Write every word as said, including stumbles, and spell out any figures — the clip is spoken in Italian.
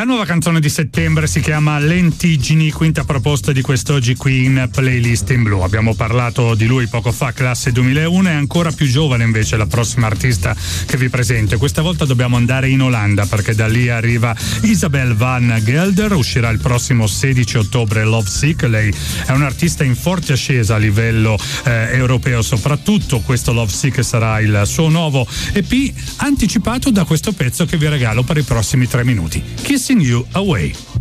La nuova canzone di settembre si chiama Lentiggini, quinta proposta di quest'oggi qui in Playlist in Blu. Abbiamo parlato di lui poco fa, classe duemilauno, è ancora più giovane invece la prossima artista che vi presento. Questa volta dobbiamo andare in Olanda perché da lì arriva Isabel van Gelder, uscirà il prossimo sedici ottobre Lovesick. Lei è un'artista in forte ascesa a livello eh, europeo soprattutto. Questo Lovesick sarà il suo nuovo E P anticipato da questo pezzo che vi regalo per i prossimi tre minuti. Kissing You Away.